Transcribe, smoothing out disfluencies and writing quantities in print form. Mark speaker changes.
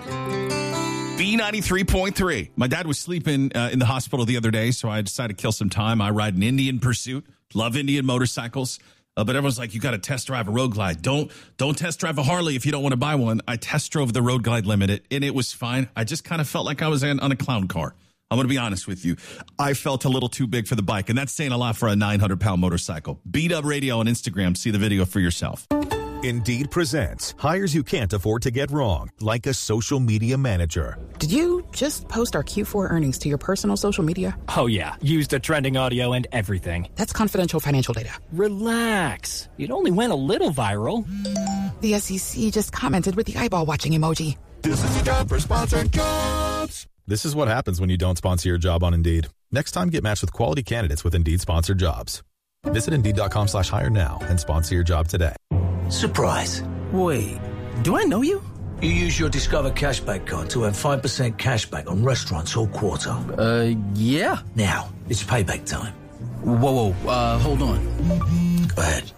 Speaker 1: B93.3. My dad was sleeping in the hospital the other day, so I decided to kill some time. I ride an Indian Pursuit, love Indian motorcycles, but everyone's like, you got to test drive a Road Glide. Don't test drive a Harley if you don't want to buy one. I test drove the Road Glide Limited, and it was fine. I just kind of felt like I was on a clown car. I'm going to be honest with you. I felt a little too big for the bike, and that's saying a lot for a 900-pound motorcycle. B-Dub Radio on Instagram. See the video for yourself.
Speaker 2: Indeed presents hires you can't afford to get wrong, like a social media manager.
Speaker 3: Did you just post our Q4 earnings to your personal social media?
Speaker 4: Oh, yeah. Used the trending audio and everything.
Speaker 3: That's confidential financial data.
Speaker 4: Relax. It only went a little viral.
Speaker 3: The SEC just commented with the eyeball watching emoji.
Speaker 2: This is a job for sponsored jobs. This is what happens when you don't sponsor your job on Indeed. Next time, get matched with quality candidates with Indeed sponsored jobs. Visit Indeed.com/hire now and sponsor your job today.
Speaker 5: Surprise.
Speaker 6: Wait, do I know you?
Speaker 5: You use your Discover Cashback card to earn 5% cashback on restaurants all quarter.
Speaker 6: Yeah.
Speaker 5: Now, it's payback time.
Speaker 6: Whoa, hold on.
Speaker 5: Go ahead.